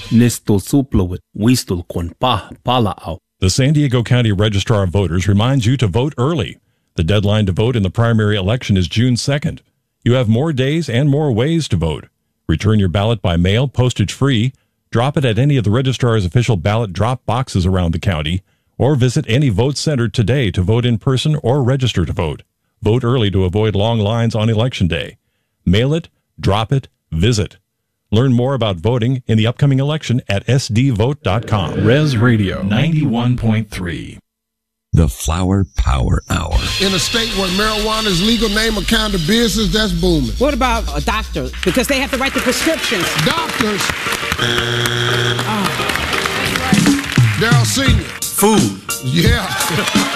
Nistul suplawit, wistul konpa palao. The San Diego County Registrar of Voters reminds you to vote early. The deadline to vote in the primary election is June 2nd. You have more days and more ways to vote. Return your ballot by mail, postage free. Drop it at any of the registrar's official ballot drop boxes around the county, or visit any vote center today to vote in person or register to vote. Vote early to avoid long lines on Election Day. Mail it, drop it, visit. Learn more about voting in the upcoming election at sdvote.com. Res Radio 91.3. The Flower Power Hour. In a state where marijuana is legal, name a kind of business that's booming. What about a doctor? Because they have to write the prescriptions. Doctors. Daryl Sr. Food. Yeah.